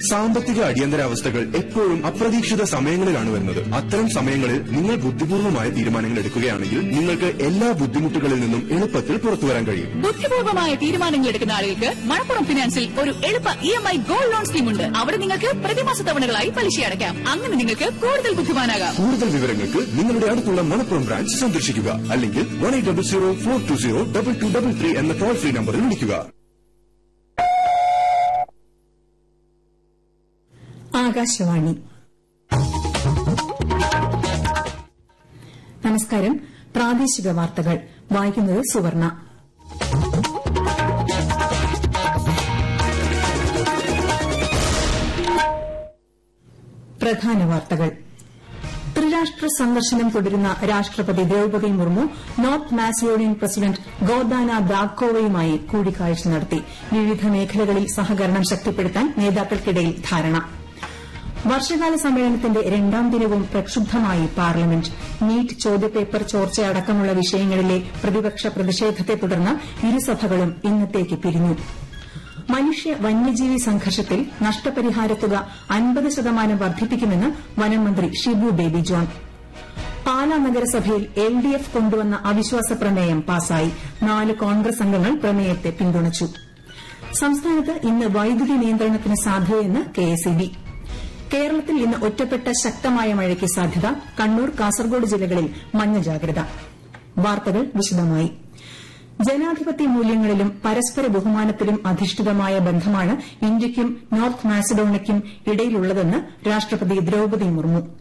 സാമ്പത്തിക അടിയന്തരാവസ്ഥകൾ എപ്പോഴും അപ്രതീക്ഷിത സമയങ്ങളിലാണ് വരുന്നത്. അത്തരം സമയങ്ങളിൽ നിങ്ങൾ ബുദ്ധിപൂർവമായ തീരുമാനങ്ങൾ എടുക്കുകയാണെങ്കിൽ നിങ്ങൾക്ക് എല്ലാ ബുദ്ധിമുട്ടുകളിൽ നിന്നും എളുപ്പത്തിൽ പുറത്തുവരാൻ കഴിയും. ബുദ്ധിപൂർവമായ തീരുമാനങ്ങൾ എടുക്കുന്ന ആളുകൾക്ക് മണപ്പുറം ഫിനാൻസിൽ ഒരു എളുപ്പ EMI ഗോൾഡ് ലോൺ സ്കീം ഉണ്ട്. അവിടെ നിങ്ങൾക്ക് പ്രതിമാസ തവണകളായി പലിശ അടയ്ക്കാം. അങ്ങനെ നിങ്ങൾക്ക് കൂടുതൽ ബുദ്ധിമാനാകാം. കൂടുതൽ വിവരങ്ങൾക്ക് നിങ്ങളുടെ അടുത്തുള്ള മണപ്പുറം ബ്രാഞ്ച് സന്ദർശിക്കുക. അല്ലെങ്കിൽ 1800-420-2233 എന്ന ടോൾ ഫ്രീ നമ്പറിൽ വിളിക്കുക. ആകാശവാണി. നമസ്കാരം. പ്രാദേശിക വാർത്തകൾ വായിക്കുന്നത് സുവർണ. പ്രധാന വാർത്തകൾ. ത്രിരാഷ്ട്ര സന്ദർശനം തുടരുന്ന രാഷ്ട്രപതി Draupadi Murmu north Macedonian president Gordana ദാഗ്കോവയുമായി കൂടിക്കാഴ്ച നടത്തി. വിവിധ മേഖലകളിൽ സഹകരണം ശക്തിപ്പെടുത്താൻ നേതാക്കൾക്കിടയിൽ ധാരണ. വർഷകാല സമ്മേളനത്തിന്റെ രണ്ടാം ദിനവും പ്രക്ഷുബ്ധമായി പാർലമെന്റ്. നീറ്റ് ചോദ്യപേപ്പർ ചോർച്ചയടക്കമുള്ള വിഷയങ്ങളിലെ പ്രതിപക്ഷ പ്രതിഷേധത്തെ തുടർന്ന് ഇരുസഭകളും ഇന്നത്തേക്ക് പിരിഞ്ഞു. മനുഷ്യ വന്യജീവി സംഘർഷത്തിൽ നഷ്ടപരിഹാരത്തുക 50% വർദ്ധിപ്പിക്കുമെന്ന് വനംമന്ത്രി ഷിബു ബേബി ജോൺ. പാലാ നഗരസഭയിൽ LDF കൊണ്ടുവന്ന അവിശ്വാസ പ്രമേയം പാസായി. 4 കോൺഗ്രസ് അംഗങ്ങൾ പ്രമേയത്തെ പിന്തുണച്ചു. സംസ്ഥാനത്ത് ഇന്ന് വൈദ്യുതി നിയന്ത്രണത്തിന് സാധ്യതയെന്ന് KSEB. കേരളത്തിൽ ഇന്ന് ഒറ്റപ്പെട്ട ശക്തമായ മഴയ്ക്ക് സാധ്യത. കണ്ണൂർ, കാസർഗോഡ് ജില്ലകളിൽ മഞ്ഞ ജാഗ്രത. വാർത്തകൾ വിശദമായി. ജനാധിപത്യ മൂല്യങ്ങളിലും പരസ്പര ബഹുമാനത്തിലും അധിഷ്ഠിതമായ ബന്ധമാണ് ഇന്ത്യയ്ക്കും നോർത്ത് മാസിഡോണിയയ്ക്കും ഇടയിലുള്ളതെന്ന് രാഷ്ട്രപതി ദ്രൌപദി മുർമു.